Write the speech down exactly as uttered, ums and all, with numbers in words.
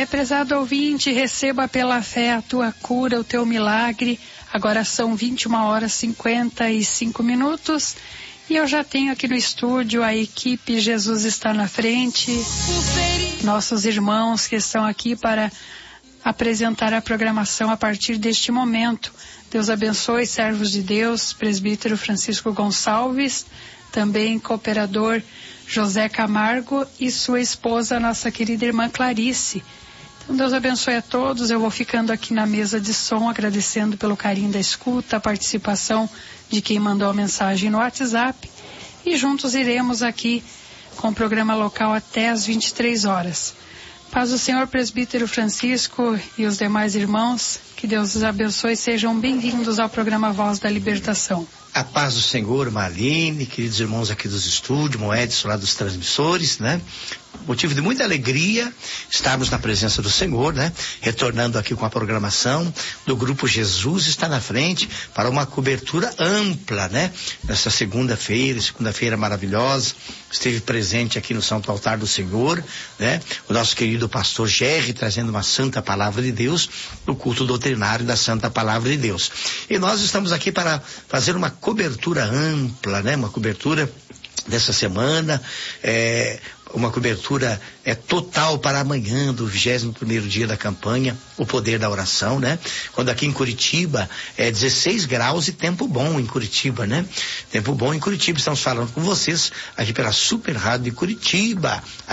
prezado ouvinte, receba pela fé a tua cura, o teu milagre. Agora são vinte e uma horas e cinquenta e cinco minutos e eu já tenho aqui no estúdio a equipe Jesus está na frente, nossos irmãos que estão aqui para apresentar a programação a partir deste momento. Deus abençoe, servos de Deus, presbítero Francisco Gonçalves, também cooperador José Camargo e sua esposa, nossa querida irmã Clarice. Então Deus abençoe a todos. Eu vou ficando aqui na mesa de som, agradecendo pelo carinho da escuta, a participação de quem mandou a mensagem no WhatsApp, e juntos iremos aqui com o programa local até às vinte e três horas. Paz do Senhor, presbítero Francisco e os demais irmãos, que Deus os abençoe, sejam bem-vindos ao programa Voz da Libertação. A paz do Senhor, Marlene, queridos irmãos aqui dos estúdios, Moedson lá dos transmissores, né? Motivo de muita alegria estarmos na presença do Senhor, né? Retornando aqui com a programação do Grupo Jesus está na frente para uma cobertura ampla, né? Nessa segunda-feira, segunda-feira maravilhosa, esteve presente aqui no Santo Altar do Senhor, né? O nosso querido pastor Gerry trazendo uma santa palavra de Deus no culto doutrinário da Santa Palavra de Deus. E nós estamos aqui para fazer uma cobertura ampla, né? Uma cobertura dessa semana, é, uma cobertura é, total para amanhã do vigésimo primeiro dia da campanha, o poder da oração, né? Quando aqui em Curitiba é dezesseis graus e tempo bom em Curitiba, né? Tempo bom em Curitiba, estamos falando com vocês aqui pela Super Rádio de Curitiba.